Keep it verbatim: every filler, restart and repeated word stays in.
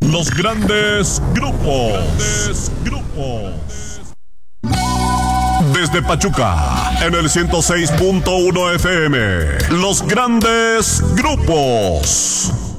Los grandes grupos. Grandes grupos. Desde Pachuca, en el ciento seis punto uno F M. Los grandes grupos.